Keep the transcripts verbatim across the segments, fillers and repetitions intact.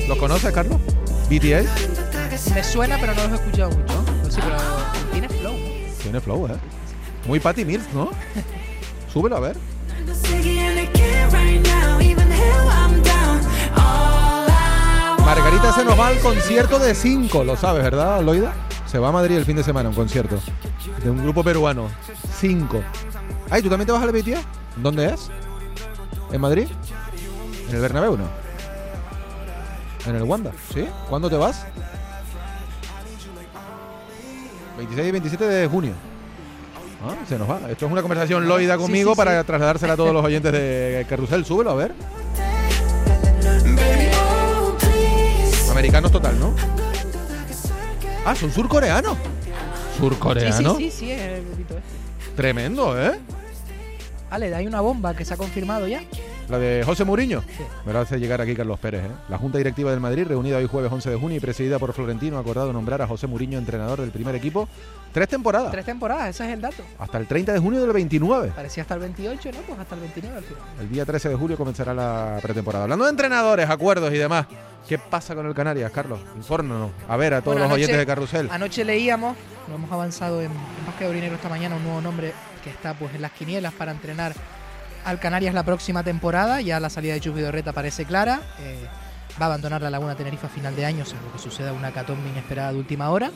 ¿Los conoces, Carlos? B T S. Me suena, pero no los he escuchado mucho. Pues sí, pero tiene flow. Tiene flow, ¿eh? Muy Patty Mills, ¿no? Súbelo a ver. Margarita se nos va al concierto de cinco, lo sabes, ¿verdad, Loida? Se va a Madrid el fin de semana, un concierto de un grupo peruano. Cinco. Ay, ¿tú también te vas al B T S? ¿Dónde es? ¿En Madrid? ¿En el Bernabéu, no? ¿En el Wanda? ¿Sí? ¿Cuándo te vas? veintiséis y veintisiete de junio. Ah, se nos va. Esto es una conversación Loida conmigo, sí, sí, para sí. trasladársela a todos los oyentes de Carrusel. Súbelo, a ver. Americanos total, ¿no? Ah, son surcoreanos. ¿Surcoreanos? Sí, sí, sí, sí, es el grupito este. Tremendo, ¿eh? Ale, hay una bomba que se ha confirmado ya. La de José Mourinho. Sí. Me lo hace llegar aquí Carlos Pérez, ¿eh? La Junta Directiva del Madrid, reunida hoy jueves once de junio y presidida por Florentino, ha acordado nombrar a José Mourinho entrenador del primer equipo. Tres temporadas. Tres temporadas, ese es el dato. Hasta el treinta de junio del veintinueve. Parecía hasta el veintiocho, ¿no? Pues hasta el veintinueve al final. El día trece de julio comenzará la pretemporada. Hablando de entrenadores, acuerdos y demás, ¿qué pasa con el Canarias, Carlos? Infórmanos. A ver, a todos bueno, los anoche, oyentes de Carrusel. Anoche leíamos, lo hemos avanzado en, en Básquet Aurinegro esta mañana, un nuevo nombre que está pues en las quinielas para entrenar al Canarias la próxima temporada. Ya la salida de Chus Vidorreta parece clara. Eh, va a abandonar la Laguna Tenerife a final de año, salvo que suceda una hecatombe inesperada de última hora.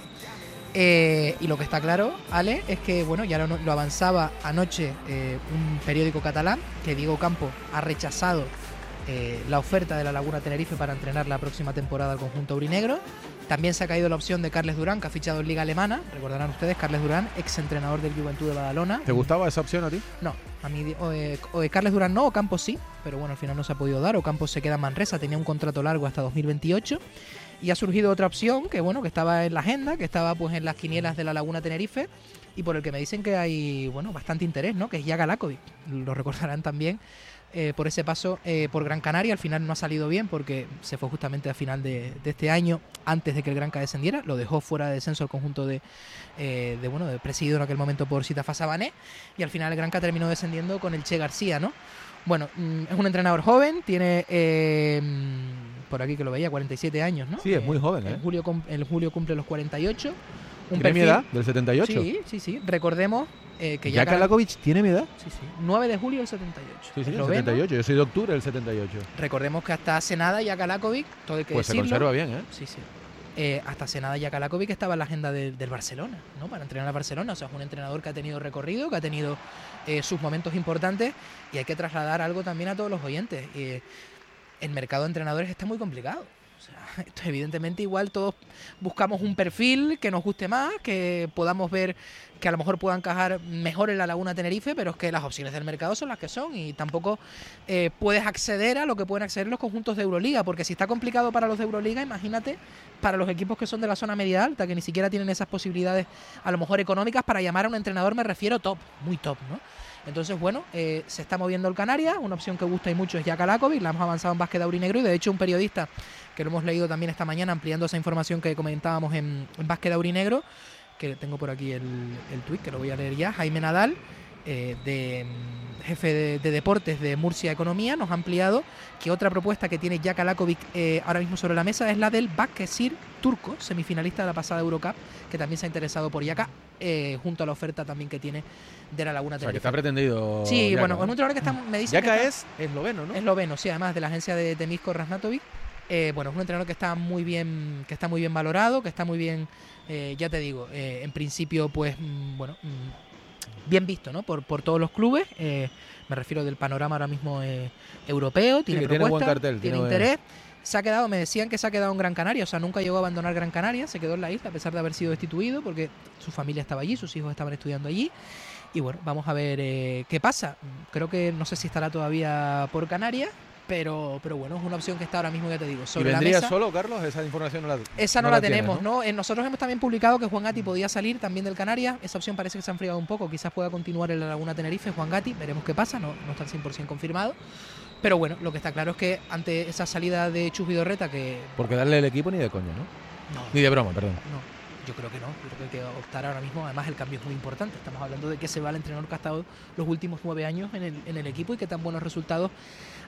Eh, y lo que está claro, Ale, es que bueno, ya lo, lo avanzaba anoche eh, un periódico catalán, que Diego Campo ha rechazado eh, la oferta de la Laguna Tenerife para entrenar la próxima temporada al conjunto aurinegro. También se ha caído la opción de Carles Durán, que ha fichado en Liga Alemana. Recordarán ustedes, Carles Durán, exentrenador del Juventud de Badalona. ¿Te gustaba esa opción a ti? No, a mí o, eh, o, eh, Carles Durán no, Ocampos sí, pero bueno, al final no se ha podido dar. Ocampos se queda en Manresa, tenía un contrato largo hasta dos mil veintiocho. Y ha surgido otra opción que bueno, que estaba en la agenda, que estaba pues en las quinielas de la Laguna Tenerife, y por el que me dicen que hay bueno bastante interés, ¿no? Que es Jaka Lakovic. Lo recordarán también eh, por ese paso eh, por Gran Canaria. Al final no ha salido bien porque se fue justamente a final de, de este año, antes de que el Granca descendiera. Lo dejó fuera de descenso el conjunto de, eh, de bueno, de presidido en aquel momento por Sitafa Sabané, y al final el Granca terminó descendiendo con el Che García, ¿no? Bueno, es un entrenador joven, tiene eh, por aquí que lo veía, cuarenta y siete años, ¿no? Sí, es muy joven, ¿eh? En julio, en julio cumple los cuarenta y ocho. Un ¿Tiene perfil, mi edad? ¿Del setenta y ocho? Sí, sí, sí. Recordemos eh, que Jaka Lakovic tiene mi edad. Sí, sí. nueve de julio del setenta y ocho. Sí, sí, del setenta y ocho. Yo soy de octubre del setenta y ocho. Recordemos que hasta hace nada Jaka Lakovic, todo hay que pues decirlo. Se conserva bien, ¿eh? Sí, sí. Eh, hasta hace nada Jaka Lakovic estaba en la agenda de, del Barcelona, ¿no? Para entrenar al Barcelona. O sea, es un entrenador que ha tenido recorrido, que ha tenido eh, sus momentos importantes, y hay que trasladar algo también a todos los oyentes. Eh, el mercado de entrenadores está muy complicado. O sea, esto evidentemente igual todos buscamos un perfil que nos guste más, que podamos ver que a lo mejor pueda encajar mejor en la Laguna Tenerife, pero es que las opciones del mercado son las que son, y tampoco eh, puedes acceder a lo que pueden acceder los conjuntos de Euroliga, porque si está complicado para los de Euroliga, imagínate para los equipos que son de la zona media alta, que ni siquiera tienen esas posibilidades a lo mejor económicas para llamar a un entrenador, me refiero top, muy top, ¿no? Entonces, bueno, eh, se está moviendo el Canarias. Una opción que gusta y mucho es Jaka Lakovic. La hemos avanzado en Básquet Aurinegro, y de hecho un periodista que lo hemos leído también esta mañana, ampliando esa información que comentábamos en, en Básquet Aurinegro, que tengo por aquí el, el tuit, que lo voy a leer ya. Jaime Nadal, eh, de jefe de, de deportes de Murcia Economía, nos ha ampliado que otra propuesta que tiene Jaka Lakovic eh, ahora mismo sobre la mesa es la del Basketsir turco, semifinalista de la pasada Eurocup, que también se ha interesado por Jaka, eh, junto a la oferta también que tiene de la Laguna Tenerife. O sea, que está pretendido. Sí, Jaka, bueno, ¿no? es un entrenador que está, me dice Jaka que es esloveno, ¿no? Esloveno, sí, además de la agencia de, de Misko Raznatovic. Eh, bueno, es un entrenador que está muy bien, que está muy bien valorado, que está muy bien, eh, ya te digo, eh, en principio, pues, mm, bueno, mm, bien visto, ¿no? Por, por todos los clubes. Eh, me refiero del panorama ahora mismo eh, europeo. Tiene sí, propuesta, tiene buen cartel, tiene, tiene interés. Se ha quedado, me decían que se ha quedado en Gran Canaria, o sea, nunca llegó a abandonar Gran Canaria, se quedó en la isla a pesar de haber sido destituido, porque su familia estaba allí, sus hijos estaban estudiando allí. Y bueno, vamos a ver eh, qué pasa. Creo que no sé si estará todavía por Canarias, pero, pero bueno, es una opción que está ahora mismo, ya te digo, sobre ¿Y vendría la mesa. solo, Carlos? Esa información no la Esa no, no la, la tenemos, tienes, ¿no? ¿no? Eh, nosotros hemos también publicado que Juan Gatti podía salir también del Canarias. Esa opción parece que se ha enfriado un poco, quizás pueda continuar en la Laguna Tenerife Juan Gatti, veremos qué pasa, no, no está al cien por ciento confirmado. Pero bueno, lo que está claro es que ante esa salida de Chus Vidorreta, que... Porque darle el equipo ni de coña, ¿no? No. Ni de broma, perdón. No. Yo creo que no, yo creo que hay que optar ahora mismo. Además, el cambio es muy importante. Estamos hablando de que se va el entrenador que ha estado los últimos nueve años en el, en el equipo y que tan buenos resultados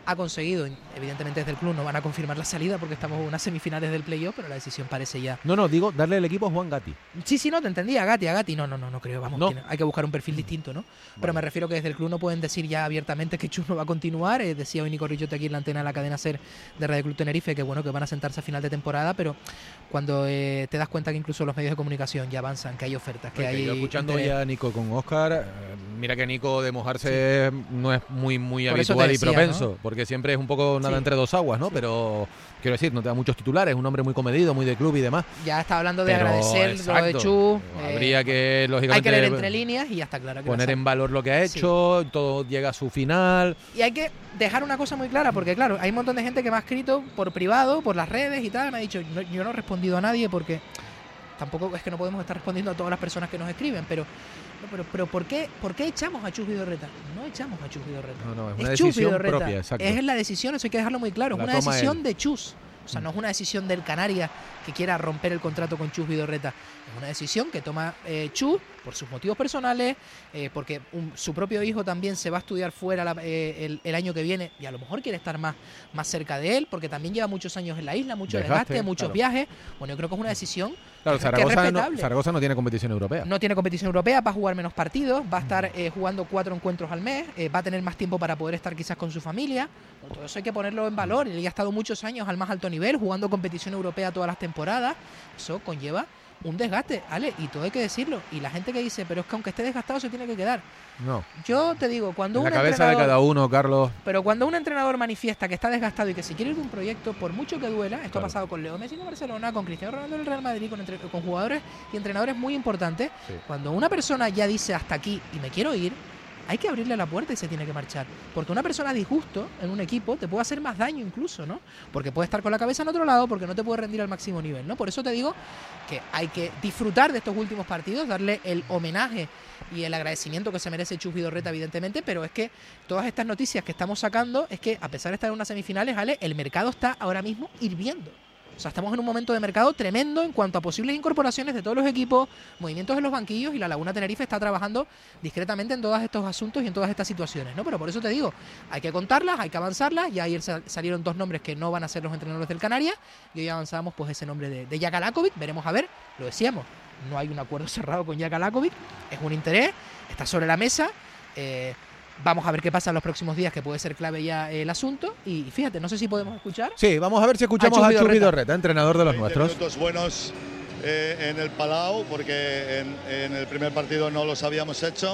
ha conseguido. Evidentemente desde el club no van a confirmar la salida porque estamos en unas semifinales del playoff, pero la decisión parece ya. No, no, digo darle el equipo a Juan Gatti. Sí, sí, no, te entendí, a Gatti, a Gatti. No, no, no, no creo, vamos, No. tiene- hay que buscar un perfil distinto, ¿no? Pero Vale. me refiero que desde el club no pueden decir ya abiertamente que Chus no va a continuar. Eh, decía hoy Nico Richote aquí en la antena de la cadena SER de Radio Club Tenerife que bueno, que van a sentarse a final de temporada, pero cuando eh, te das cuenta que incluso los medios de comunicación ya avanzan, que hay ofertas, que Porque hay yo escuchando interés. ya a Nico con Óscar, eh, mira que Nico de mojarse no es muy muy Por eso te habitual y decía, propenso, ¿no? porque siempre es un poco nada Sí. entre dos aguas, ¿no? Sí. Pero quiero decir, no te da muchos titulares, es un hombre muy comedido, muy de club y demás. Ya está hablando de Pero, agradecer lo de exacto, Chus. eh, habría que, hay lógicamente, que leer entre líneas y ya está claro que va a poner ser. en valor lo que ha Sí. hecho, todo llega a su final. Y hay que dejar una cosa muy clara, porque claro, hay un montón de gente que me ha escrito por privado, por las redes y tal, me ha dicho, "No, yo no he respondido a nadie porque tampoco es que no podemos estar respondiendo a todas las personas que nos escriben, pero no, pero, pero ¿por qué, por qué echamos a Chus Vidorreta? No echamos a Chus Vidorreta. No, no, es una Es Chus decisión Vidorreta. propia, exacto. Es la decisión, eso hay que dejarlo muy claro, La es una toma decisión él. de Chus. O sea, Mm. no es una decisión del Canarias que quiera romper el contrato con Chus Vidorreta. Es una decisión que toma eh, Chus por sus motivos personales, eh, porque un- su propio hijo también se va a estudiar fuera la- eh, el, el año que viene y a lo mejor quiere estar más, más cerca de él, porque también lleva muchos años en la isla, mucho Desgaste, desgaste, muchos claro. viajes. Bueno, yo creo que es una decisión Claro, que es Zaragoza no, respetable. Zaragoza no tiene competición europea. No tiene competición europea, va a jugar menos partidos, va a estar eh, jugando cuatro encuentros al mes, eh, va a tener más tiempo para poder estar quizás con su familia. Bueno, todo eso hay que ponerlo en valor. Él ya ha estado muchos años al más alto nivel, jugando competición europea todas las temporadas. Eso conlleva un desgaste, ¿vale? Y todo hay que decirlo. Y la gente que dice, pero es que aunque esté desgastado se tiene que quedar. No. Yo te digo, cuando En la un cabeza de entrenador- cada uno, Carlos. pero cuando un entrenador manifiesta que está desgastado y que si quiere ir de un proyecto, por mucho que duela, esto Claro. ha pasado con Leo Messi en Barcelona, con Cristiano Ronaldo en el Real Madrid, con, entre- con jugadores y entrenadores muy importantes, Sí. cuando una persona ya dice hasta aquí y me quiero ir, hay que abrirle la puerta y se tiene que marchar. Porque una persona disgusto en un equipo te puede hacer más daño incluso, ¿no? Porque puede estar con la cabeza en otro lado, porque no te puede rendir al máximo nivel, ¿no? Por eso te digo que hay que disfrutar de estos últimos partidos, darle el homenaje y el agradecimiento que se merece Chus Vidorreta, evidentemente, pero es que todas estas noticias que estamos sacando es que a pesar de estar en unas semifinales, Ale, el mercado está ahora mismo hirviendo. O sea, estamos en un momento de mercado tremendo en cuanto a posibles incorporaciones de todos los equipos, movimientos en los banquillos, y la Laguna Tenerife está trabajando discretamente en todos estos asuntos y en todas estas situaciones, ¿no? Pero por eso te digo, hay que contarlas, hay que avanzarlas. Ya ayer sal- salieron dos nombres que no van a ser los entrenadores del Canarias, y hoy avanzamos pues ese nombre de, de Jaka Lakovic. Veremos a ver, lo decíamos, no hay un acuerdo cerrado con Jaka Lakovic, es un interés, está sobre la mesa. eh, Vamos a ver qué pasa en los próximos días, que puede ser clave ya el asunto. Y fíjate, no sé si podemos escuchar. Sí, vamos a ver si escuchamos A a Chus Chus Vidorreta. Vidorreta, entrenador de los veinte nuestros. minutos buenos eh, en el Palau, porque en, en el primer partido no los habíamos hecho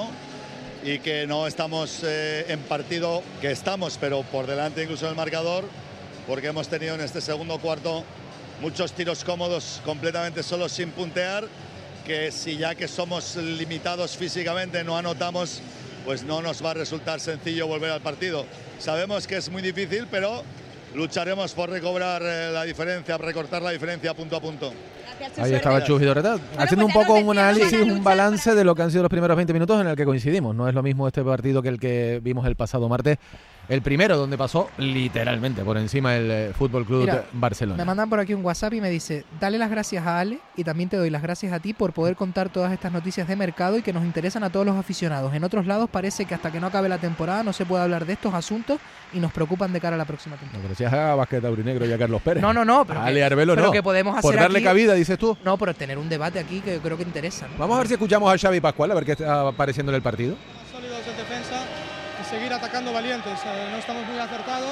y que no estamos eh, en partido, que estamos, pero por delante incluso del marcador, porque hemos tenido en este segundo cuarto muchos tiros cómodos completamente solos sin puntear, que si ya que somos limitados físicamente no anotamos, pues no nos va a resultar sencillo volver al partido. Sabemos que es muy difícil, pero lucharemos por recobrar eh, la diferencia, recortar la diferencia punto a punto. Ahí estaba Chus Vidorreta, haciendo un pues ya poco nos un decíamos análisis, en la un lucha balance para- de lo que han sido los primeros veinte minutos en el que coincidimos. No es lo mismo este partido que el que vimos el pasado martes. El primero, donde pasó literalmente por encima el eh, Fútbol Club Mira, Barcelona. Me mandan por aquí un WhatsApp y me dice, dale las gracias a Ale y también te doy las gracias a ti por poder contar todas estas noticias de mercado y que nos interesan a todos los aficionados. En otros lados parece que hasta que no acabe la temporada no se puede hablar de estos asuntos y nos preocupan de cara a la próxima No, temporada. pero si es a Vázquez Taurinegro y a Carlos Pérez. No, no, no, pero, A que, Ale Arbelo pero no. que podemos hacer Por darle aquí- cabida, dices tú. No, pero tener un debate aquí que yo creo que interesa, ¿no? Vamos a ver si escuchamos a Xavi Pascual, a ver qué está apareciendo en el partido. Sólidos en defensa y seguir atacando valientes. Eh, no estamos muy acertados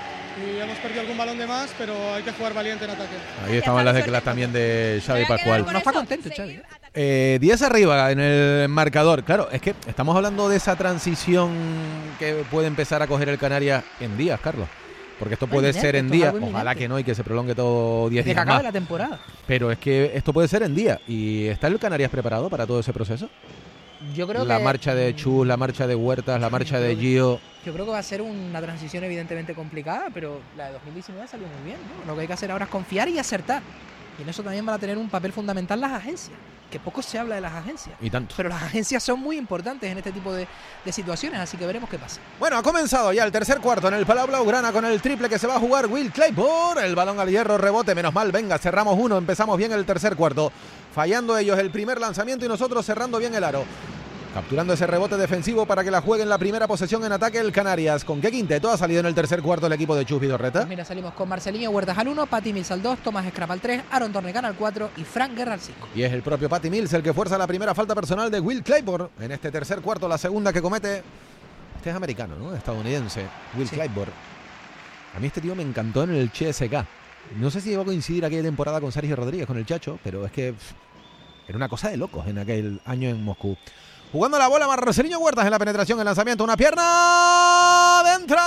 y hemos perdido algún balón de más, pero hay que jugar valiente en ataque. Ahí estaban las declaraciones también de Xavi Pascual. No está contento, Xavi, ¿eh? Eh, diez arriba en el marcador. Claro, es que estamos hablando de esa transición que puede empezar a coger el Canarias en días, Carlos. Porque esto No, puede inminente, ser en esto es días. algo Ojalá inminente. que no y que se prolongue todo diez De que días acabe más. la temporada. Pero es que esto puede ser en días. ¿Y está el Canarias preparado para todo ese proceso? Yo creo La que, marcha de Chus, la marcha de Huertas, la marcha de creo que- Gio. Yo creo que va a ser una transición evidentemente complicada, pero la de dos mil diecinueve salió muy bien, ¿no? Lo que hay que hacer ahora es confiar y acertar. Y en eso también van a tener un papel fundamental las agencias, que poco se habla de las agencias. Y tanto. Pero las agencias son muy importantes en este tipo de, de situaciones, así que veremos qué pasa. Bueno, ha comenzado ya el tercer cuarto en el Palau Blaugrana con el triple que se va a jugar Will Claypool. El balón al hierro, rebote, menos mal. Venga, cerramos uno, empezamos bien el tercer cuarto. Fallando ellos el primer lanzamiento y nosotros cerrando bien el aro. Capturando ese rebote defensivo para que la juegue en la primera posesión en ataque el Canarias. ¿Con qué quinteto ha salido en el tercer cuarto el equipo de Chus Vidorreta? Pues mira, salimos con Marceliño Huertas al uno, Patty Mills al dos, Tomás Scrap al tres, Aaron Tornecan al cuatro y Frank Guerra al cinco. Y es el propio Patty Mills el que fuerza la primera falta personal de Will Clayborne en este tercer cuarto, la segunda que comete. Este es americano, ¿no? Estadounidense, Will sí. Clayborne. A mí este tío me encantó en el C S K. No sé si iba a coincidir aquella temporada con Sergio Rodríguez, con el Chacho, pero es que pff, era una cosa de locos en aquel año en Moscú. Jugando la bola Marceliño Huertas en la penetración, el lanzamiento, una pierna dentro.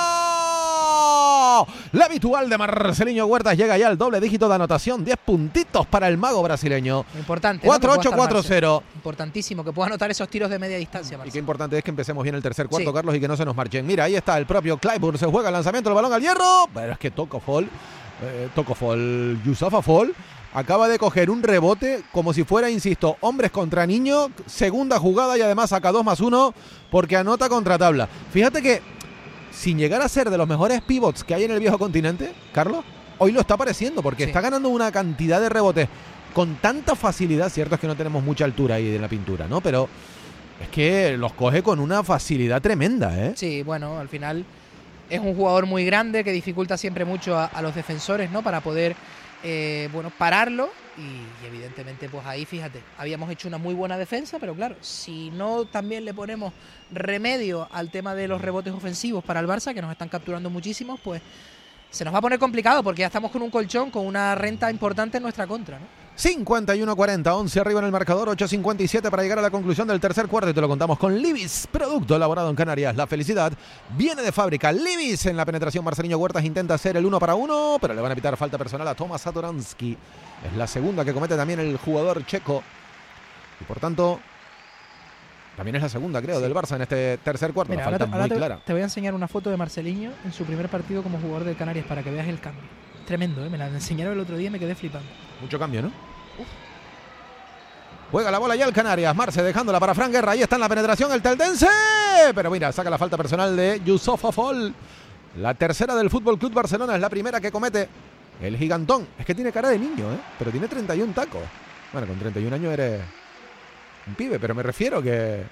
La habitual de Marceliño Huertas llega ya al doble dígito de anotación, diez puntitos para el mago brasileño. Importante. cuatro ocho cuatro cero. Importantísimo que pueda anotar esos tiros de media distancia, Marcelo. Y qué importante es que empecemos bien el tercer cuarto, sí. Carlos, y que no se nos marchen. Mira, ahí está el propio Clayborne, se juega el lanzamiento, el balón al hierro, pero es que Toko Fall, eh, Toko Fall, Yusufa Fall acaba de coger un rebote como si fuera, insisto, hombres contra niños, segunda jugada y además saca dos más uno porque anota contra tabla. Fíjate que sin llegar a ser de los mejores pivots que hay en el viejo continente, Carlos, hoy lo está pareciendo porque sí. está ganando una cantidad de rebotes con tanta facilidad. Cierto es que no tenemos mucha altura ahí en la pintura, ¿no? Pero es que los coge con una facilidad tremenda, ¿eh? Sí, bueno, al final es un jugador muy grande que dificulta siempre mucho a, a los defensores, ¿no? Para poder Eh, bueno, pararlo y, y evidentemente pues ahí fíjate, habíamos hecho una muy buena defensa, pero claro, si no también le ponemos remedio al tema de los rebotes ofensivos para el Barça, que nos están capturando muchísimos, pues se nos va a poner complicado porque ya estamos con un colchón, con una renta importante en nuestra contra, ¿no? cincuenta y uno cuarenta, once arriba en el marcador, ocho cincuenta y siete para llegar a la conclusión del tercer cuarto y te lo contamos con Libis, producto elaborado en Canarias. La felicidad viene de fábrica. Libis en la penetración, Marceliño Huertas intenta hacer el uno para uno, pero le van a pitar falta personal a Tomás Satoransky. Es la segunda que comete también el jugador checo y por tanto también es la segunda, creo, sí. del Barça en este tercer cuarto. Mira, la falta ahora te, muy ahora te, clara. Te voy a enseñar una foto de Marceliño en su primer partido como jugador del Canarias para que veas el cambio. Tremendo, ¿eh? Me la enseñaron el otro día y me quedé flipando. Mucho cambio, ¿no? Uf. Juega la bola ya el Canarias, Marce dejándola para Frank Guerra, ahí está en la penetración el teldense, pero mira, saca la falta personal de Yusufa Fall. La tercera del Fútbol Club Barcelona, es la primera que comete el gigantón. Es que tiene cara de niño, ¿eh? Pero tiene treinta y uno tacos. Bueno, con treinta y un años eres un pibe, pero me refiero que...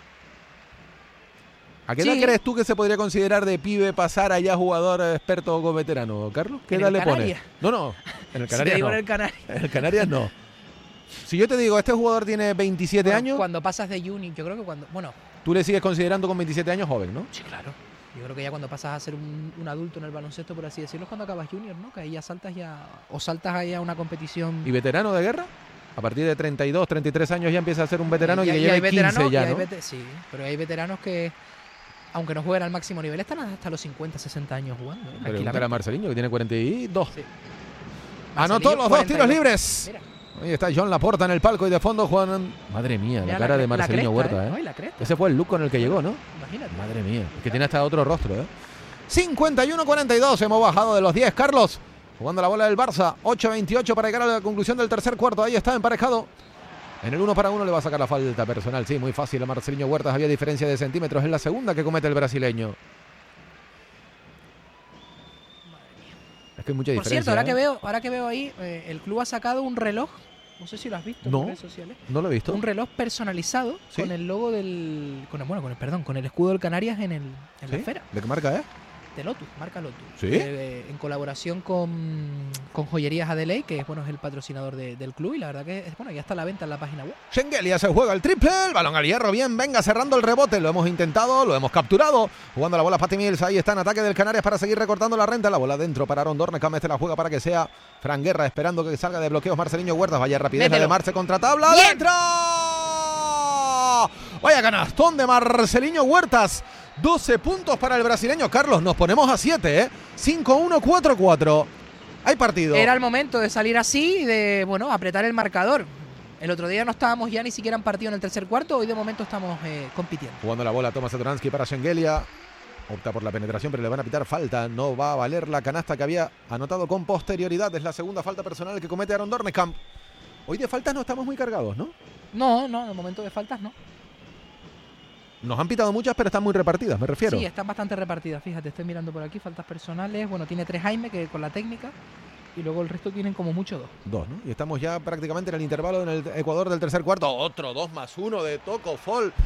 ¿A qué edad sí. crees tú que se podría considerar de pibe pasar allá jugador experto o veterano, Carlos? ¿Qué edad le pone? No, no, en el Canarias sí, no. En el Canarias. En el Canarias no. Si yo te digo, este jugador tiene veintisiete bueno, años... Cuando pasas de junior, yo creo que cuando... Bueno... Tú le sigues considerando con veintisiete años joven, ¿no? Sí, claro. Yo creo que ya cuando pasas a ser un, un adulto en el baloncesto, por así decirlo, es cuando acabas junior, ¿no? Que ahí ya saltas ya... O saltas ahí a una competición... ¿Y veterano de guerra? A partir de treinta y dos, treinta y tres años ya empieza a ser un veterano y, y, y que lleva quince ya, ¿no? Vete, sí, pero hay veteranos que... Aunque no jueguen al máximo nivel, están hasta los cincuenta, sesenta años jugando. ¿eh? Pero era Marceliño, que tiene cuarenta y dos. Sí. Anotó los dos tiros libres. Mira. Ahí está John Laporta en el palco y de fondo Juan. Madre mía, Mira la cara la, de Marceliño Huerta, ¿eh? ¿eh? Ay, ese fue el look con el que llegó, ¿no? Imagínate. Madre mía, es que tiene hasta otro rostro, ¿eh? cincuenta y uno cuarenta y dos, hemos bajado de los diez. Carlos, jugando la bola del Barça, ocho veintiocho para llegar a la conclusión del tercer cuarto. Ahí está emparejado. En el uno para uno le va a sacar la falta personal. Sí, muy fácil a Marceliño Huertas. Había diferencia de centímetros. Es la segunda que comete el brasileño. Es que hay mucha diferencia. Por cierto, ahora, ¿eh? que, veo, ahora que veo ahí, eh, el club ha sacado un reloj. No sé si lo has visto no, en redes sociales. No lo he visto. Un reloj personalizado ¿sí? con el logo del... Con el, bueno, con el, perdón, con el escudo del Canarias en, el, en ¿sí? la esfera. ¿De qué marca es? De Lotus, marca Lotus. ¿Sí? Eh, en colaboración con, con Joyerías Adelaide, que bueno, es el patrocinador de, del club, y la verdad que es, bueno, ya está a la venta en la página web. Schengelia se juega el triple, el balón al hierro, bien, venga cerrando el rebote, lo hemos intentado, lo hemos capturado, jugando la bola Patty Mills, ahí está en ataque del Canarias para seguir recortando la renta, la bola dentro para Aaron Dornecam, este la juega para que sea Frank Guerra, esperando que salga de bloqueos Marceliño Huertas, vaya rapidez la de Marce contra tabla, bien. ¡Dentro! Vaya canastón de Marceliño Huertas. doce puntos para el brasileño. Carlos, nos ponemos a siete, ¿eh? cinco uno, cuatro cuatro. Hay partido. Era el momento de salir así y de, bueno, apretar el marcador. El otro día no estábamos ya ni siquiera en partido en el tercer cuarto. Hoy de momento estamos eh, compitiendo. Jugando la bola Tomás Satoransky para Schengelia. Opta por la penetración, pero le van a pitar falta. No va a valer la canasta que había anotado con posterioridad. Es la segunda falta personal que comete Aaron Dornecam. Hoy de faltas no estamos muy cargados, ¿no? No, no, en el momento de faltas no. Nos han pitado muchas, pero están muy repartidas, me refiero. Sí, están bastante repartidas, fíjate, estoy mirando por aquí, faltas personales, bueno, tiene tres Jaime que con la técnica, y luego el resto tienen como mucho dos. Dos, ¿no? Y estamos ya prácticamente en el intervalo en el Ecuador del tercer cuarto. Otro dos más uno de Toko Fall.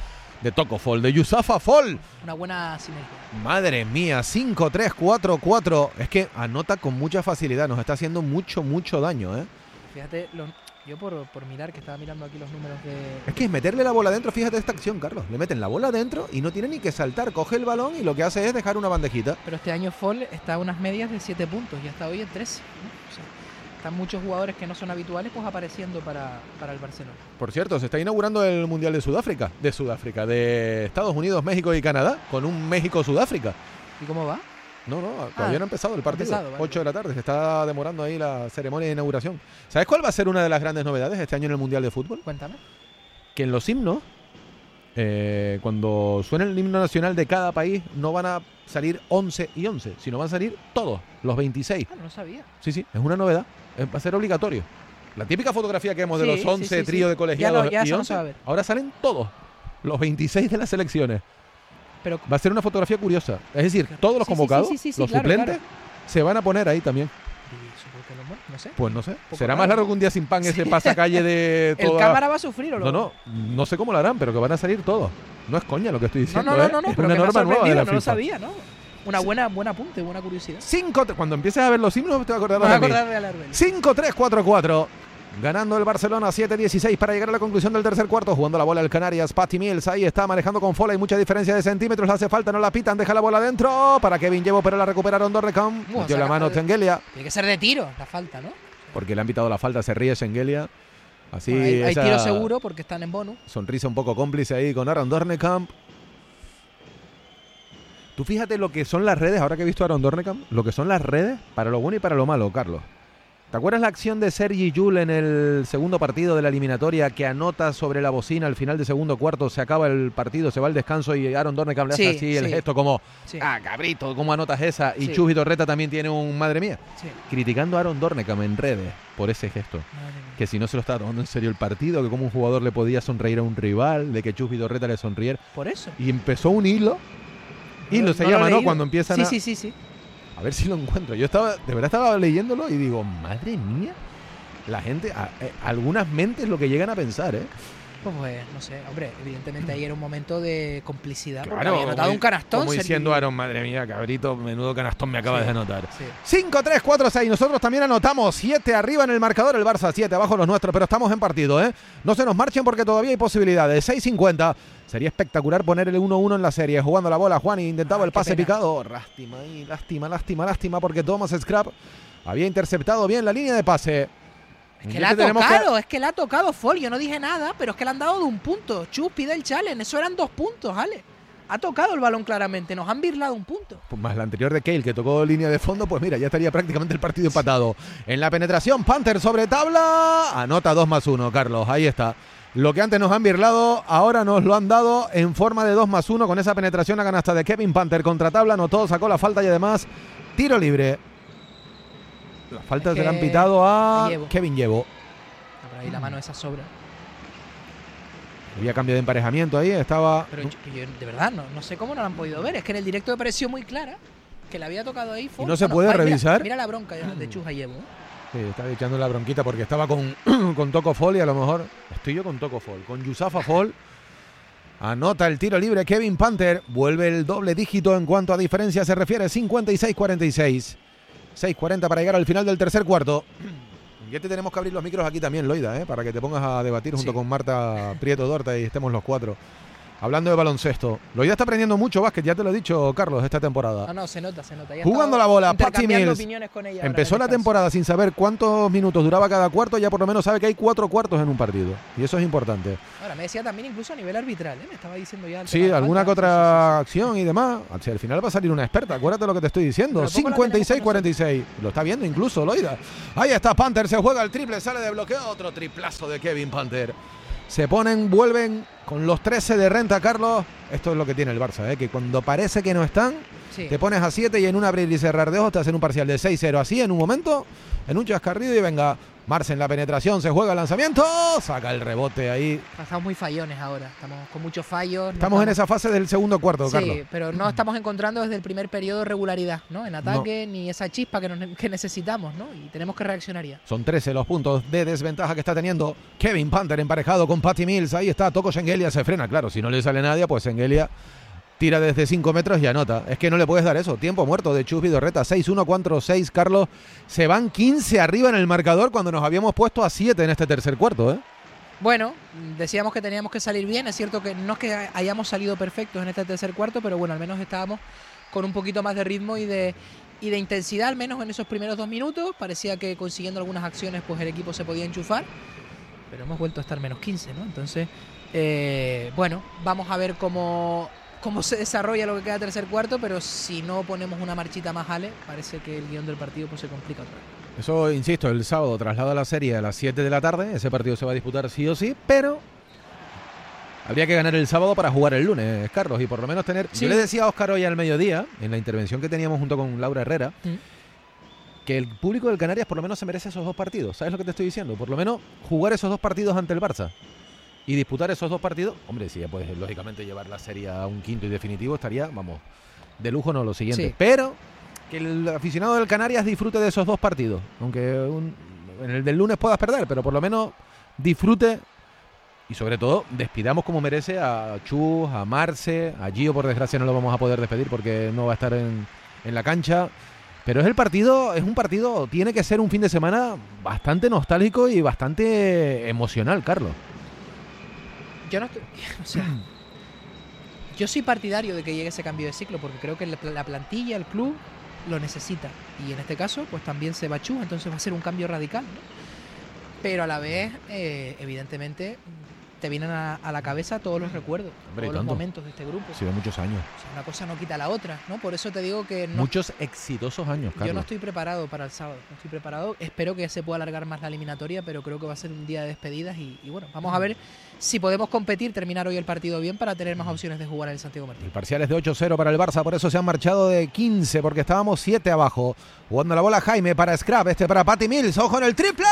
de Toko Fall, de Youssoufa Fall. Una buena sinergia. Madre mía, cinco tres cuatro cuatro. Es que anota con mucha facilidad, nos está haciendo mucho, mucho daño, ¿eh? Fíjate, lo, yo por, por mirar, que estaba mirando aquí los números de... Es que es meterle la bola dentro, fíjate esta acción, Carlos. Le meten la bola dentro y no tiene ni que saltar, coge el balón y lo que hace es dejar una bandejita. Pero este año Fall está a unas medias de siete puntos y hasta hoy en trece, ¿no? O sea, están muchos jugadores que no son habituales pues apareciendo para, para el Barcelona. Por cierto, se está inaugurando el Mundial de Sudáfrica, de Sudáfrica, de Estados Unidos, México y Canadá, con un México-Sudáfrica. ¿Y cómo va? No, no, todavía Ah, no ha empezado el partido. empezado, vale. ocho de la tarde, se está demorando ahí la ceremonia de inauguración. ¿Sabes cuál va a ser una de las grandes novedades este año en el Mundial de Fútbol? Cuéntame. Que en los himnos, eh, cuando suene el himno nacional de cada país, no van a salir once y once, sino van a salir todos, los veintiséis. Ah, no lo sabía. Sí, sí, es una novedad, eh, va a ser obligatorio. La típica fotografía que hemos de Sí, los sí, once sí, tríos sí. de colegiados Ya no- ya y eso no once, se va a ver. ahora salen todos, los veintiséis de las selecciones. Pero Va a ser una fotografía curiosa. Es decir, Qué- todos los sí, sí, convocados, sí, sí, sí, los claro, suplentes, claro. se van a poner ahí también. y supongo que no, no sé. Pues no sé. poco Será raro. más largo que un día sin pan ese pasacalle de ¿El toda... cámara va a sufrir o No, no, no sé cómo lo harán, pero que van a salir todos. No es coña lo que estoy No, diciendo, no, no, ¿eh? no, no, Es pero una que me ha norma nueva de sorprendido, la no lo FIFA. sabía, ¿no? Una buena, buen apunte, buena curiosidad. Cinco, cuando empieces a ver los himnos te vas a acordar Me voy a de mí. acordar de Alarbel. cinco tres cuatro cuatro. Ganando el Barcelona siete dieciséis para llegar a la conclusión del tercer cuarto. Jugando la bola el Canarias. Patty Mills ahí está manejando con Fola. Hay mucha diferencia de centímetros. Le hace falta, no la pitan. Deja la bola dentro para Kevin Llevo, pero la recuperaron Dorrecam. Buah, Metió la saca- mano Tengelia. Tiene que ser de tiro la falta, ¿no? Porque le han pitado la falta. Se ríe Sengelia. Así Bueno, hay, hay esa tiro seguro porque están en bonus. sonrisa un poco cómplice ahí con Aaron Dornekamp. Tú fíjate lo que son las redes, ahora que he visto a Aaron Dornekamp, lo que son las redes para lo bueno y para lo malo, Carlos. ¿Te acuerdas la acción de Sergi Llull en el segundo partido de la eliminatoria que anota sobre la bocina al final del segundo cuarto, se acaba el partido, se va al descanso y Aaron Dornekamp le hace Sí, así el sí. gesto como, Sí. ah, cabrito, ¿cómo anotas esa? Y Sí. Chus Vidorreta también tiene un, madre mía, Sí. criticando a Aaron Dornekamp en redes por ese gesto. Madre mía. Que si no se lo estaba tomando en serio el partido, que como un jugador le podía sonreír a un rival, de que Chus Vidorreta le sonriera. Por eso. Y empezó un hilo. Hilo No- se no lo he llama, ¿no? leído. Cuando empiezan Sí, a... sí, sí, sí. A ver si lo encuentro. Yo estaba, de verdad estaba leyéndolo y digo, madre mía, la gente, a- eh, algunas mentes lo que llegan a pensar, ¿eh? Pues, pues, no sé, hombre, evidentemente ahí era un momento de complicidad porque Claro, había anotado como- un canastón. Como Sergi- diciendo Aaron, madre mía, cabrito, menudo canastón me acabas Sí. de anotar. Sí. cinco tres cuatro seis, nosotros también anotamos siete arriba en el marcador, el Barça siete abajo los nuestros, pero estamos en partido, ¿eh? No se nos marchen porque todavía hay posibilidades. seis cincuenta, sería espectacular poner el uno uno en la serie, jugando la bola, Juan intentaba Ah, el qué pase pena. picado, lástima ahí, lástima, lástima, lástima, porque Thomas Scrap había interceptado bien la línea de pase. Es que Y le ha este tenemos que- tocado, es que le ha tocado Fall. Yo no dije nada, pero es que le han dado de un punto. Chus pide el challenge, eso eran dos puntos, Ale. Ha tocado el balón claramente, nos han birlado un punto. Pues más la anterior de Cale, que tocó línea de fondo, pues mira, ya estaría prácticamente el partido empatado. En la penetración, Panther sobre tabla, anota dos más uno, Carlos, ahí está. Lo que antes nos han birlado, ahora nos lo han dado en forma de dos más uno con esa penetración a canasta de Kevin Panther contra tabla, anotó, sacó la falta y además tiro libre. Las faltas Es se le han que pitado a Llevo. Kevin Llevo. Ah, pero ahí la mano esa sobra. Había cambio de emparejamiento ahí, estaba... Pero yo, yo de verdad no, no sé cómo no la han podido ver. Es que en el directo me pareció muy clara que le había tocado ahí. Fall. no se puede mira- revisar? Mira, la bronca de, de Chus a Llevo. Sí, estaba echando la bronquita porque estaba con, con Toko Fall y a lo mejor estoy yo con Toko Fall, con Youssoufa Fall. Anota el tiro libre Kevin Panther, vuelve el doble dígito en cuanto a diferencia se refiere, cincuenta y seis cuarenta y seis. seis cuarenta para llegar al final del tercer cuarto. Ya te tenemos que abrir los micros aquí también, Loida, ¿eh? Para que te pongas a debatir junto Sí. con Marta Prieto Dorta y estemos los cuatro. Hablando de baloncesto. Loida está aprendiendo mucho básquet, ya te lo he dicho, Carlos, esta temporada. No, no, se nota, se nota. Ya Jugando estaba la bola, Patty intercambiando Mills. opiniones con ella ahora Empezó en la el descanso. temporada sin saber cuántos minutos duraba cada cuarto, ya por lo menos sabe que hay cuatro cuartos en un partido. Y eso es importante. Ahora, me decía también incluso a nivel arbitral, ¿eh? Me estaba diciendo ya... el Sí, tema de alguna que faltas. otra Sí, sí, acción y demás. O sea, al final va a salir una experta, acuérdate lo que te estoy diciendo. Pero poco la cincuenta y seis tenemos cuarenta y seis. Lo está viendo incluso, Loida. Ahí está Panther, se juega el triple, sale de bloqueo. Otro triplazo de Kevin Panther. Se ponen, vuelven con los trece de renta, Carlos. Esto es lo que tiene el Barça, ¿eh? Que cuando parece que no están, sí. te pones a siete y en un abrir y cerrar de ojos te hacen un parcial de seis cero así en un momento, en un chascarrido y venga, Marce en la penetración, se juega el lanzamiento, saca el rebote ahí. Estamos muy fallones ahora, estamos con muchos fallos. Estamos, no estamos en esa fase del segundo cuarto, sí, Carlos. pero no estamos encontrando desde el primer periodo regularidad, ¿no? En ataque, no. ni esa chispa que, nos, que necesitamos, ¿no? Y tenemos que reaccionar ya. Son trece los puntos de desventaja que está teniendo Kevin Panther emparejado con Patty Mills. Ahí está, Toko Shengelia se frena, claro, si no le sale nadie, pues Shengelia tira desde cinco metros y anota. Es que no le puedes dar eso. Tiempo muerto de Chus Vidorreta. seis uno, cuatro seis, Carlos. Se van quince arriba en el marcador cuando nos habíamos puesto a siete en este tercer cuarto, ¿eh? Bueno, decíamos que teníamos que salir bien. Es cierto que no es que hayamos salido perfectos en este tercer cuarto, pero bueno, al menos estábamos con un poquito más de ritmo y de, y de intensidad, al menos en esos primeros dos minutos. Parecía que consiguiendo algunas acciones, pues el equipo se podía enchufar. Pero hemos vuelto a estar menos quince, ¿no? Entonces, eh, bueno, vamos a ver cómo... cómo se desarrolla lo que queda tercer cuarto, pero si no ponemos una marchita más, Ale, parece que el guión del partido pues se complica otra vez. Eso, insisto, el sábado traslada la serie a las siete de la tarde, ese partido se va a disputar sí o sí, pero habría que ganar el sábado para jugar el lunes, Carlos, y por lo menos tener... Sí. Yo le decía a Óscar hoy al mediodía, en la intervención que teníamos junto con Laura Herrera, ¿Mm? que el público del Canarias por lo menos se merece esos dos partidos, ¿sabes lo que te estoy diciendo? Por lo menos jugar esos dos partidos ante el Barça. Y disputar esos dos partidos, hombre, si ya puedes lógicamente llevar la serie a un quinto y definitivo, estaría, vamos, de lujo no lo siguiente. Sí. Pero que el aficionado del Canarias disfrute de esos dos partidos. Aunque un, en el del lunes puedas perder, pero por lo menos disfrute y sobre todo despidamos como merece a Chus, a Marce, a Gio, por desgracia no lo vamos a poder despedir porque no va a estar en, en la cancha. Pero es el partido, es un partido, tiene que ser un fin de semana bastante nostálgico y bastante emocional, Carlos. Yo no estoy, o sea, yo soy partidario de que llegue ese cambio de ciclo porque creo que la plantilla, el club, lo necesita. Y en este caso, pues también se va Chus, entonces va a ser un cambio radical, ¿no? Pero a la vez, eh, evidentemente, te vienen a, a la cabeza todos los recuerdos, Hombre, todos los momentos de este grupo. Sí, de muchos años. O sea, una cosa no quita la otra, ¿no? Por eso te digo que no, muchos exitosos años, Carlos. Yo no estoy preparado para el sábado, no estoy preparado. Espero que se pueda alargar más la eliminatoria, pero creo que va a ser un día de despedidas y, y bueno, vamos a ver si podemos competir, terminar hoy el partido bien para tener más opciones de jugar en el Santiago Martín. El parcial es de ocho cero para el Barça, por eso se han marchado de quince, porque estábamos siete abajo. Jugando la bola Jaime para Scrap, este para Patty Mills, ojo en el triple.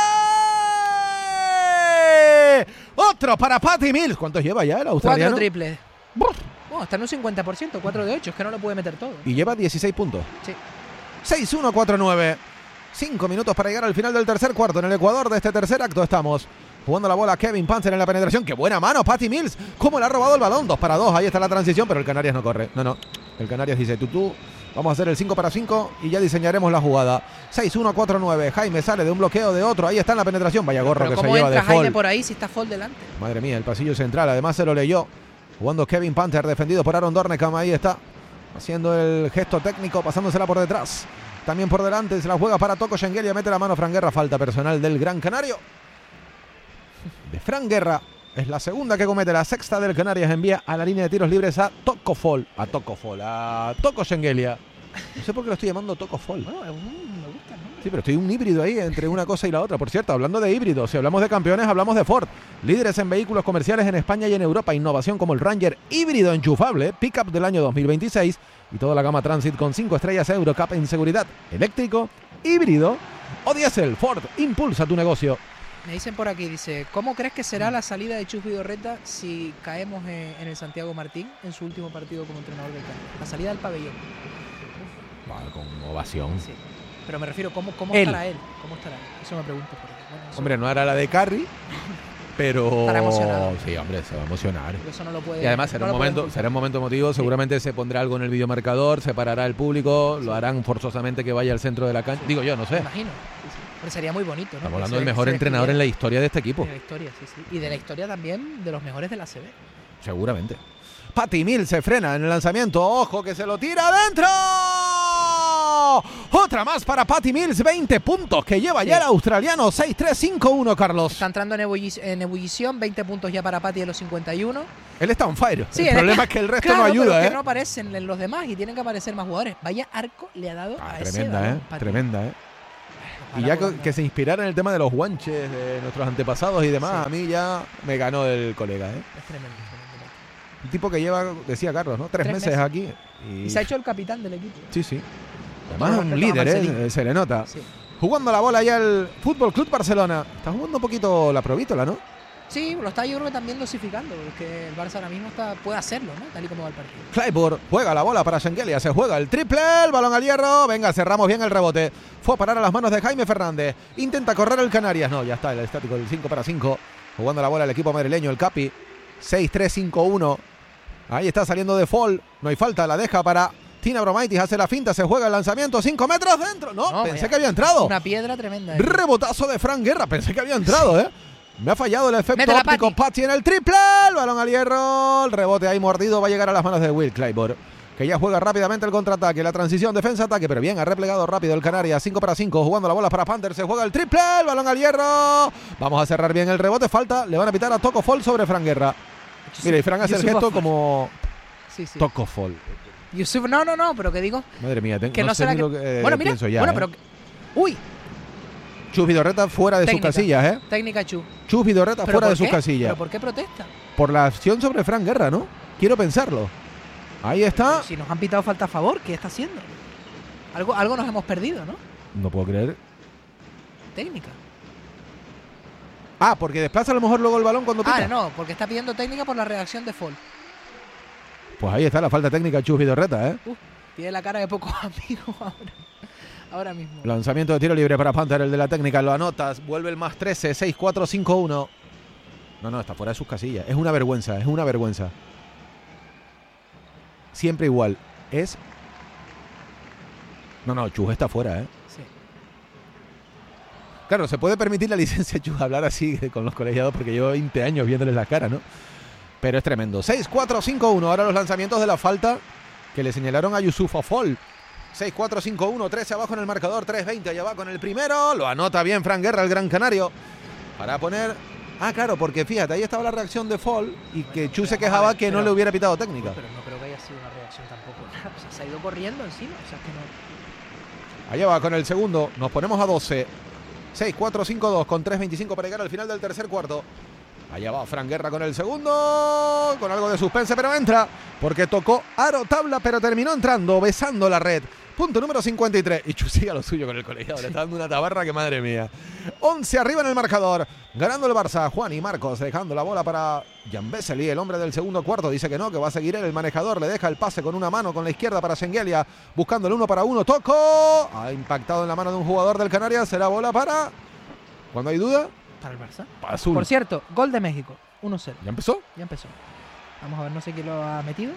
Otro para Patty Mills. ¿Cuántos lleva ya el australiano? Cuatro triples. Oh, está en un cincuenta por ciento, cuatro de ocho, es que no lo puede meter todo. Y lleva dieciséis puntos. Sí. seis uno, cuatro nueve. Cinco minutos para llegar al final del tercer cuarto. En el Ecuador de este tercer acto estamos. Jugando la bola Kevin Panther en la penetración. ¡Qué buena mano, Patty Mills! ¿Cómo le ha robado el balón? dos para dos. Ahí está la transición, pero el Canarias no corre. No, no. El Canarias dice, tú, tú. Vamos a hacer el cinco para cinco y ya diseñaremos la jugada. seis uno, cuatro nueve. Jaime sale de un bloqueo de otro. Ahí está en la penetración. Vaya gorro que se lleva de Jaime fall. Por ahí si está fall delante? Madre mía, el pasillo central. Además se lo leyó. Jugando Kevin Panther, defendido por Aaron Dornekam. Ahí está. Haciendo el gesto técnico, pasándosela por detrás. También por delante. Se la juega para Toko Shengelia. Mete la mano Fran Guerra. Falta personal del Gran Canario. De Fran Guerra. Es la segunda que comete, la sexta del Canarias. Envía a la línea de tiros libres a Toko Fall. A Toko Fall. A Toko Shengelia. No sé por qué lo estoy llamando Toko Fall. Bueno, me gusta, ¿no? Sí, pero estoy un híbrido ahí entre una cosa y la otra. Por cierto, hablando de híbridos, si hablamos de campeones, hablamos de Ford. Líderes en vehículos comerciales en España y en Europa. Innovación como el Ranger híbrido enchufable, pickup del año dos mil veintiséis. Y toda la gama Transit con cinco estrellas Eurocup en seguridad. Eléctrico, híbrido o diésel. Ford, impulsa tu negocio. Me dicen por aquí, dice, ¿cómo crees que será la salida de Chus Vidorreta si caemos en, en el Santiago Martín en su último partido como entrenador del Cádiz? La salida del pabellón. Bueno, con ovación. Sí. Pero me refiero, ¿cómo, cómo él. estará él? ¿Cómo estará? Eso me pregunto. Por bueno, eso... Hombre, no hará la de Carry, pero... Estará emocionado. Sí, hombre, se va a emocionar. Porque eso no lo puede... Y además será, no un, momento, será un momento emotivo, seguramente sí. Se pondrá algo en el videomarcador, separará el público, sí. Lo harán forzosamente que vaya al centro de la cancha. Digo yo, no sé. Me imagino. Sí, sí. Pero sería muy bonito, ¿no? Estamos hablando del mejor entrenador en la historia de este equipo. De la historia, sí, sí. Y de la historia también de los mejores de la A C B. Seguramente. Patty Mills se frena en el lanzamiento. ¡Ojo que se lo tira adentro! Otra más para Patty Mills. veinte puntos que lleva sí. ya el australiano. seis tres cinco uno, Carlos. Está entrando en, ebullic en ebullición. veinte puntos ya para Patty de los cincuenta y uno. Él está on fire. Sí, el problema es que el resto claro, no ayuda, pero ¿eh? que no aparecen en los demás y tienen que aparecer más jugadores. Vaya arco le ha dado ah, a tremenda, ese ¿eh? Tremenda, ¿eh? Y ya que, que se inspirara en el tema de los guanches de nuestros antepasados y demás, sí. A mí ya me ganó el colega, ¿eh? Es tremendo, tremendo. Un tipo que lleva, decía Carlos, ¿no? Tres, Tres meses, meses aquí. Y... y se ha hecho el capitán del equipo. Sí, sí. Además es un líder, ¿eh? Se le nota. Sí. Jugando la bola ya el Fútbol Club Barcelona. Está jugando un poquito la provítola, ¿no? Sí, lo está yo creo que también dosificando, porque el Barça ahora mismo está, puede hacerlo, ¿no? Tal y como va el partido. Clayburgh juega la bola para Schengelia, se juega el triple, el balón al hierro, venga, cerramos bien el rebote. Fue a parar a las manos de Jaime Fernández. Intenta correr el Canarias, no, ya está el estático del cinco para cinco. Jugando la bola el equipo madrileño, el Capi. seis tres cinco uno. Ahí está saliendo de fall, no hay falta, la deja para Tina Bromaitis, hace la finta, se juega el lanzamiento, cinco metros dentro. No, No, pensé vaya, que había entrado. Una piedra tremenda. ¿eh? Rebotazo de Fran Guerra, pensé que había entrado, ¿eh? Me ha fallado el efecto Métela, óptico. Pati. Pati en el triple, el balón al hierro, el rebote ahí mordido va a llegar a las manos de Will Clayburgh, que ya juega rápidamente el contraataque, la transición defensa-ataque, pero bien, ha replegado rápido el Canarias, cinco para cinco, jugando la bola para Panther, se juega el triple, el balón al hierro, vamos a cerrar bien el rebote, falta, le van a pitar a Tocco Fall sobre Fran Guerra. Mira, y Fran hace el Yusuf gesto Fall. como Sí, sí. Tocco Fall. Yusuf, no, no, no, pero que digo Madre mía, ten- que no, no, sé será ni que... lo que eh, bueno, mira, pienso ya, bueno, ¿eh? pero... Uy, Chus Vidorreta fuera de Técnica. sus casillas, ¿eh? técnica Chu. Chus Vidorreta ¿Pero fuera de por sus qué? casillas. ¿Pero por qué protesta? Por la acción sobre Fran Guerra, ¿no? Quiero pensarlo. Ahí está. Si nos han pitado falta a favor, ¿qué está haciendo? Algo, algo nos hemos perdido, ¿no? No puedo creer. Técnica. Ah, porque desplaza a lo mejor luego el balón cuando pita. Ah, no, porque está pidiendo técnica por la reacción de Fall. Pues ahí está la falta técnica de Chus Vidorreta, ¿eh? Uh, tiene la cara de pocos amigos ahora. Ahora mismo. Lanzamiento de tiro libre para Panther, el de la técnica, lo anotas, vuelve el más trece, seis cuatro cinco uno. No, no, está fuera de sus casillas. Es una vergüenza, es una vergüenza. Siempre igual. Es... No, no, Chus está fuera, ¿eh? Sí. Claro, se puede permitir la licencia, Chus, hablar así con los colegiados porque llevo veinte años viéndoles la cara, ¿no? Pero es tremendo. seis cuatro cinco uno. Ahora los lanzamientos de la falta que le señalaron a Yusuf Fall. seis cuatro cinco uno. trece abajo en el marcador. tres veinte. Allá va con el primero. Lo anota bien Fran Guerra, el gran canario. Para poner... Ah, claro, porque fíjate, ahí estaba la reacción de Fall y que Chus se quejaba que no Pero- le hubiera pitado técnica. Pero no creo que haya sido una reacción tampoco. O sea, se ha ido corriendo encima. O sea, es que no. Allá va con el segundo. Nos ponemos a doce. seis cuatro cinco dos con tres veinticinco para llegar al final del tercer cuarto. Allá va Fran Guerra con el segundo. Con algo de suspense, pero entra. Porque tocó aro tabla, pero terminó entrando, besando la red. Punto número cincuenta y tres. Y Chus sigue a lo suyo con el colegiado. Le está dando una tabarra que madre mía. once arriba en el marcador. Ganando el Barça. Juan y Marcos dejando la bola para Jan Vesely, el hombre del segundo cuarto. Dice que no, que va a seguir él. El manejador le deja el pase con una mano con la izquierda para Schengelia. Buscando el uno para uno. Tocó. Ha impactado en la mano de un jugador del Canarias. Será bola para... Cuando hay duda, Para el Barça. para Azul. Por cierto, gol de México. uno cero. ¿Ya empezó? Ya empezó. Vamos a ver, no sé quién lo ha metido.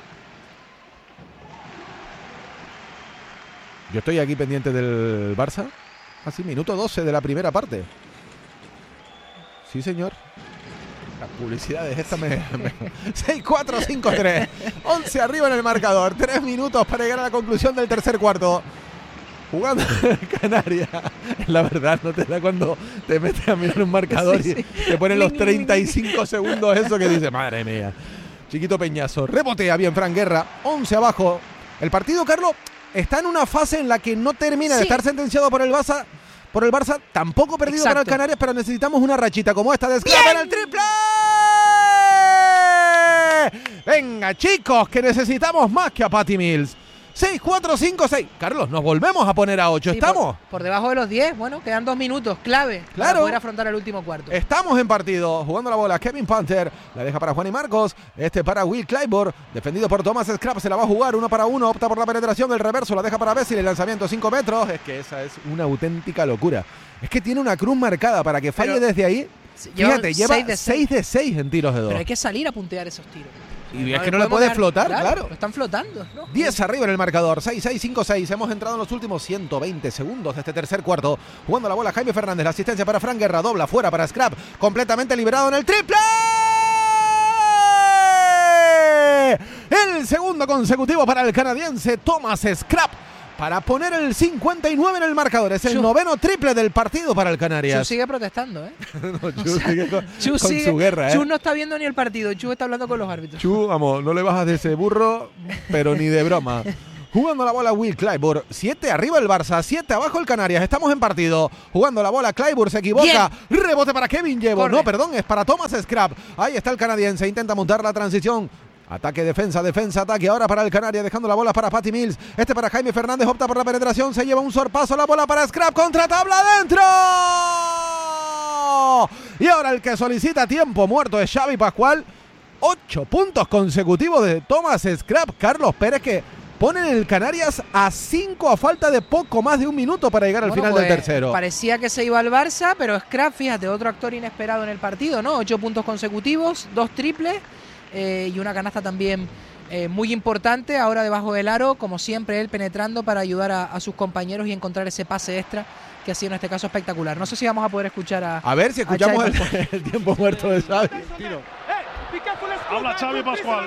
Yo estoy aquí pendiente del Barça. Así, minuto doce de la primera parte. Sí, señor. Las publicidades, esta me... me... seis cuatro cinco tres. once arriba en el marcador. tres minutos para llegar a la conclusión del tercer cuarto. Jugando Canarias. La verdad, no te da cuando te metes a mirar un marcador Sí, sí. y te ponen los treinta y cinco segundos eso que dice, madre mía. Chiquito Peñazo. Rebotea bien Fran Guerra. once abajo. El partido, Carlos, está en una fase en la que no termina de Sí. estar sentenciado por el Barça. Por el Barça, tampoco perdido Exacto. para el Canarias, pero necesitamos una rachita como esta de Scrap en el triple. Venga, chicos, que necesitamos más que a Patty Mills. seis cuatro cinco seis. Carlos, nos volvemos a poner a ocho. Sí, ¿Estamos? Por, por debajo de los diez. Bueno, quedan dos minutos. Clave. Claro. Para poder afrontar el último cuarto. Estamos en partido, jugando la bola Kevin Panther, la deja para Juan y Marcos, este para Will Clayburgh, defendido por Thomas Scrap, se la va a jugar uno para uno, opta por la penetración, el reverso, la deja para Vesely, el lanzamiento cinco metros, es que esa es una auténtica locura, es que tiene una cruz marcada para que falle Pero- desde ahí, Llevan fíjate, lleva seis de seis. seis de seis en tiros de dos, Pero hay que salir a puntear esos tiros. y es que le no le podemos puede dar- flotar, claro. Lo están flotando, ¿no? diez arriba en el marcador, seis seis cinco seis. Hemos entrado en los últimos ciento veinte segundos de este tercer cuarto. Jugando la bola Jaime Fernández, la asistencia para Fran Guerra, dobla fuera para Scrap, completamente liberado en el triple. El segundo consecutivo para el canadiense Thomas Scrap para poner el cincuenta y nueve en el marcador. Es el Chu- noveno triple del partido para el Chu Canarias. sigue protestando, ¿eh? No, Chu sigue con, Chu con sigue- su guerra, ¿eh? Chu no está viendo ni el partido. Chu está hablando con los árbitros. Chu, vamos, no le bajas de ese burro, pero ni de broma. Jugando la bola Will Clayburgh. siete arriba el Barça, siete abajo el Canarias. Estamos en partido. Jugando la bola Clayburgh, se equivoca. Rebote para Kevin Llevo. Corre. No, perdón, es para Thomas Scrap. Ahí está el canadiense. Intenta montar la transición. Ataque, defensa, defensa, ataque. Ahora para el Canarias, dejando la bola para Patty Mills. Este para Jaime Fernández, opta por la penetración. Se lleva un sorpaso, la bola para Scrap. Contra tabla adentro. Y ahora el que solicita tiempo muerto es Xavi Pascual. Ocho puntos consecutivos de Thomas Scrap. Carlos Pérez, que ponen el Canarias a cinco a falta de poco más de un minuto para llegar al Bueno, final pues, del tercero. Parecía que se iba al Barça, pero Scrap, fíjate, otro actor inesperado en el partido, ¿no? Ocho puntos consecutivos, dos triples eh, y una canasta también eh, muy importante. Ahora debajo del aro, como siempre, él penetrando para ayudar a, a sus compañeros y encontrar ese pase extra que ha sido en este caso espectacular. No sé si vamos a poder escuchar a... A ver si escuchamos a el, el tiempo muerto de Xavi. Habla Xavi Pascual.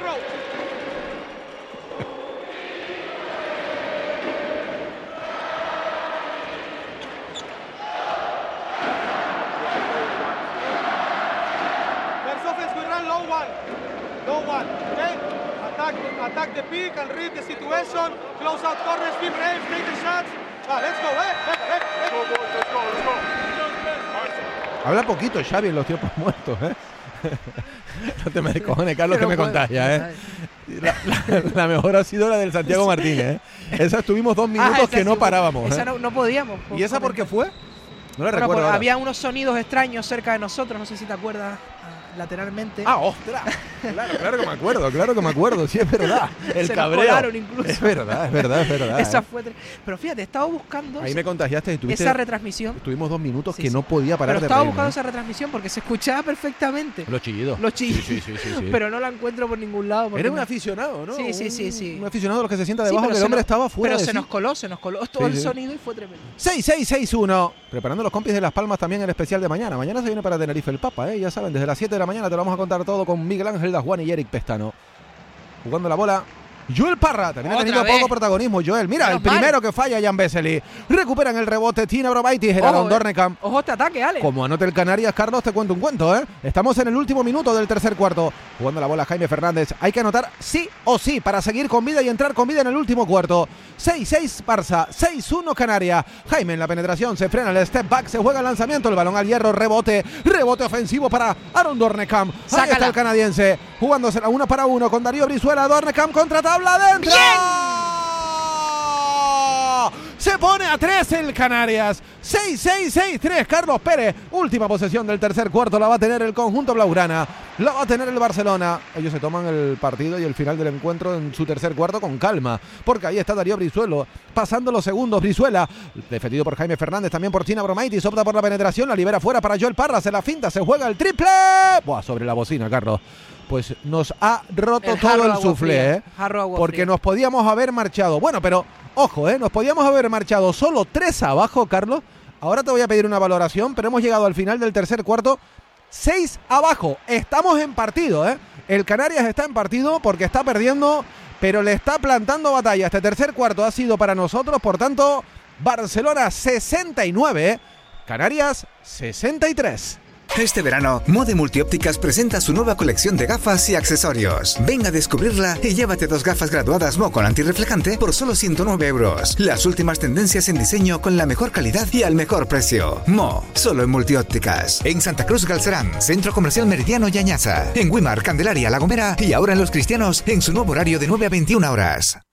Low one, low one, okay? Attack, attack the pick and read the situation. Close out corners, be brave, take the shots. Ah, let's go, eh? eh, eh, eh. Go, boys, let's go, let's go. Habla poquito Xavi en los tiempos muertos, ¿eh? No te me descojones, Carlos, que No me puedo. contagia, ¿eh? La, la- la mejor ha sido la del Santiago Martínez, ¿eh? Esa estuvimos dos minutos Ah, esa que no sí, parábamos, Esa ¿eh? no, no podíamos. ¿Y esa por qué fue? No la Bueno, recuerdo pues, ahora. había unos sonidos extraños cerca de nosotros, no sé si te acuerdas, ah, lateralmente. Ah, ostras. Claro, claro que me acuerdo, claro que me acuerdo. Sí, es verdad. El Se nos cabreo. colaron incluso. Es verdad, es verdad, es verdad. Esa ¿eh? fue tre- Pero fíjate, estaba buscando Ahí me contagiaste y tuviste, esa retransmisión. tuvimos dos minutos Sí, que sí. no podía parar Pero de estaba reírme, buscando ¿eh? esa retransmisión porque se escuchaba perfectamente. Los chillidos. Los chillidos. Sí, sí, sí, sí, sí. Pero no la encuentro por ningún lado. porque Eres un me- aficionado, ¿no? Sí, sí, sí, Un- sí. Un aficionado de los que se sienta Sí, debajo, pero que el se hombre nos- estaba fuera Pero de se sí. nos coló, se nos coló todo Sí, el sí. sonido y fue tremendo. seis seis seis uno. Preparando los compis de Las Palmas también el especial de mañana. Mañana se viene para Tenerife el Papa, ¿eh? Ya saben, desde las siete de la mañana te lo vamos a contar todo con Miguel Ángel Dajuan y Eric Pestano. Jugando la bola. Joel Parra también ha Otra tenido vez. poco protagonismo. Joel, mira, Menos el primero que falla, Jan Vesely. Recuperan el rebote Tina Bromaitis, Gerardo Ojo, eh. Dornecamp. Ojo este ataque, Ale. Como anote el Canarias, Carlos, te cuento un cuento, ¿eh? Estamos en el último minuto del tercer cuarto. Jugando la bola Jaime Fernández. Hay que anotar sí o sí para seguir con vida y entrar con vida en el último cuarto. seis seis Barça, seis uno Canarias. Jaime en la penetración, se frena el step back, se juega el lanzamiento, el balón al hierro, rebote, rebote ofensivo para Aaron Dornecamp. Ahí Sácala. está el canadiense, jugándose la una para uno con Darío Brizuela, Dornecamp contra tabla adentro. Se pone a tres el Canarias. seis seis seis tres. Carlos Pérez. Última posesión del tercer cuarto. La va a tener el conjunto blaugrana. La va a tener el Barcelona. Ellos se toman el partido y el final del encuentro en su tercer cuarto con calma. Porque ahí está Darío Brizuela. Pasando los segundos. Brizuela. Defendido por Jaime Fernández. También por Tina Bromaitis. Opta por la penetración. La libera fuera para Joel Parra. Se la finta. Se juega el triple. Buah, sobre la bocina, Carlos. Pues nos ha roto El todo jarro el agua suflé, fría, ¿eh? jarro agua Porque fría. nos podíamos haber marchado. Bueno, pero ojo, ¿eh? Nos podíamos haber marchado solo tres abajo, Carlos. Ahora te voy a pedir una valoración, pero hemos llegado al final del tercer cuarto. Seis abajo. Estamos en partido, ¿eh? El Canarias está en partido porque está perdiendo, pero le está plantando batalla. Este tercer cuarto ha sido para nosotros, por tanto, Barcelona sesenta y nueve, ¿eh? Canarias sesenta y tres. Este verano, Mode Multiópticas presenta su nueva colección de gafas y accesorios. Ven a descubrirla y llévate dos gafas graduadas Mo con antirreflejante por solo ciento nueve euros. Las últimas tendencias en diseño con la mejor calidad y al mejor precio. Mo, solo en Multiópticas. En Santa Cruz Galcerán, Centro Comercial Meridiano y Añaza. En Güímar, Candelaria, La Gomera y ahora en Los Cristianos en su nuevo horario de nueve a veintiuna horas.